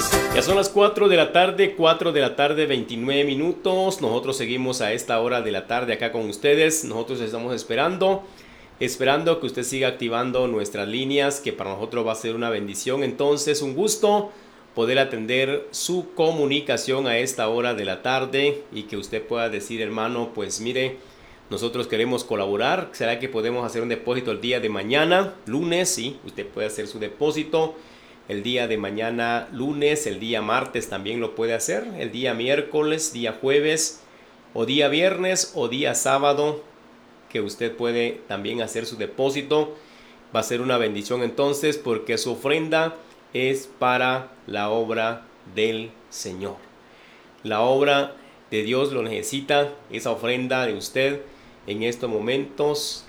Ya son las 4 de la tarde, 4 de la tarde, 29 minutos. Nosotros seguimos a esta hora de la tarde acá con ustedes. Nosotros estamos esperando que usted siga activando nuestras líneas, que para nosotros va a ser una bendición. Entonces, un gusto poder atender su comunicación a esta hora de la tarde y que usted pueda decir, hermano, pues mire, nosotros queremos colaborar. ¿Será que podemos hacer un depósito el día de mañana, lunes? Sí, usted puede hacer su depósito el día de mañana lunes, el día martes también lo puede hacer, el día miércoles, día jueves, o día viernes, o día sábado, que usted puede también hacer su depósito. Va a ser una bendición entonces, porque su ofrenda es para la obra del Señor. La obra de Dios lo necesita, esa ofrenda de usted en estos momentos.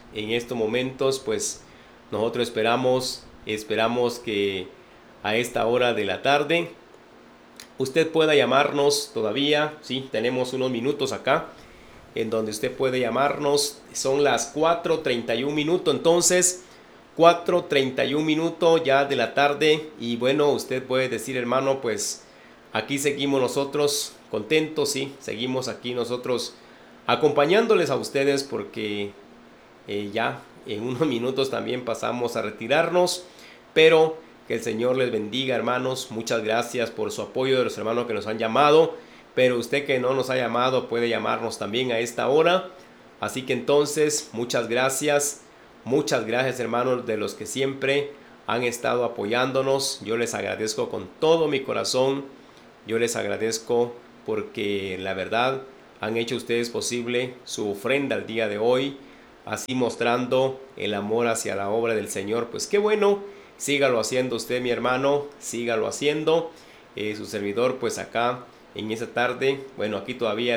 Pues nosotros esperamos que a esta hora de la tarde usted pueda llamarnos todavía. Sí, tenemos unos minutos acá en donde usted puede llamarnos. Son las 4:31 minutos, entonces 4:31 minutos ya de la tarde. Y bueno, usted puede decir, hermano, pues aquí seguimos nosotros contentos. Sí, seguimos aquí nosotros acompañándoles a ustedes, porque ya en unos minutos también pasamos a retirarnos. Pero que el Señor les bendiga, hermanos. Muchas gracias por su apoyo de los hermanos que nos han llamado. Pero usted que no nos ha llamado puede llamarnos también a esta hora. Así que entonces, muchas gracias. Muchas gracias, hermanos, de los que siempre han estado apoyándonos. Yo les agradezco con todo mi corazón. Yo les agradezco porque la verdad han hecho ustedes posible su ofrenda el día de hoy, así mostrando el amor hacia la obra del Señor. Pues qué bueno. Sígalo haciendo usted, mi hermano, sígalo haciendo. Su servidor, pues acá en esta tarde, bueno, aquí todavía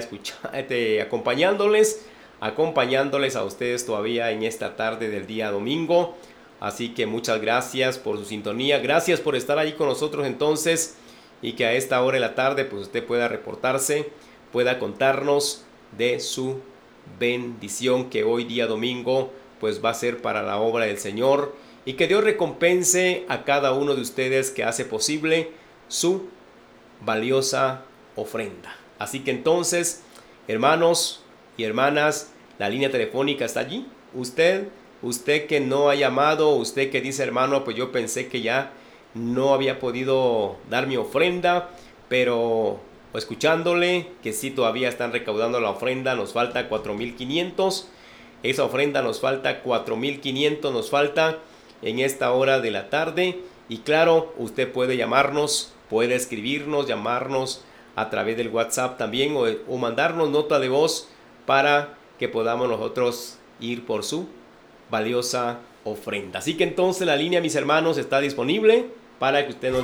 acompañándoles a ustedes todavía en esta tarde del día domingo. Así que muchas gracias por su sintonía, gracias por estar ahí con nosotros entonces, y que a esta hora de la tarde pues usted pueda reportarse, pueda contarnos de su bendición que hoy día domingo pues va a ser para la obra del Señor. Y que Dios recompense a cada uno de ustedes que hace posible su valiosa ofrenda. Así que entonces, hermanos y hermanas, la línea telefónica está allí. Usted que no ha llamado, usted que dice, hermano, pues yo pensé que ya no había podido dar mi ofrenda, pero escuchándole que sí todavía están recaudando la ofrenda, nos falta 4,500. Esa ofrenda nos falta 4,500, nos falta en esta hora de la tarde. Y claro, usted puede llamarnos, puede escribirnos, llamarnos a través del WhatsApp también, o mandarnos nota de voz para que podamos nosotros ir por su valiosa ofrenda. Así que entonces la línea, mis hermanos, está disponible para que usted nos